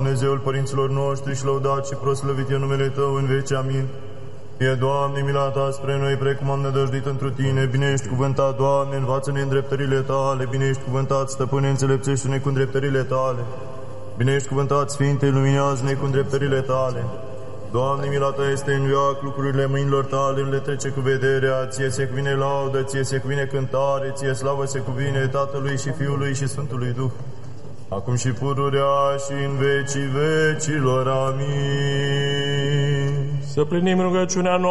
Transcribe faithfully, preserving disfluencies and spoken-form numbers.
Dumnezeul părinților noștri și lăudat și proslăvit e numele Tău în veci. Amin. Fie, Doamne, mila Ta spre noi, precum am nădăjduit întru Tine. Bine ești cuvântat, Doamne, învață-ne îndreptările Tale. Bine ești cuvântat, Stăpâne, înțelepțește-ne cu îndreptările Tale. Bine ești cuvântat, Sfinte, luminează-ne cu îndreptările Tale. Doamne, mila Ta este în veac, lucrurile mâinilor Tale le trece cu vederea. Ție se cuvine laudă, Ție se cuvine cântare, Ție slavă se cuvine Tatălui și Fiului și Sfântului Duh, acum și pururea și în vecii vecilor. Amin. Să plinim rugăciunea noastră.